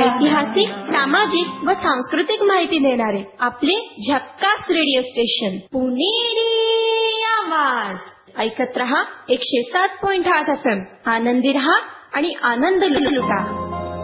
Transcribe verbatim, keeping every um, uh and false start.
ऐतिहासिक, सामाजिक व सांस्कृतिक माहिती देणारे आपले झक्कास रेडिओ स्टेशन पुणेरी आवाज. ऐकत रहा एकशे सात पॉइंट आठ एफ एम. आनंदी रहा आणि आनंद लुटा.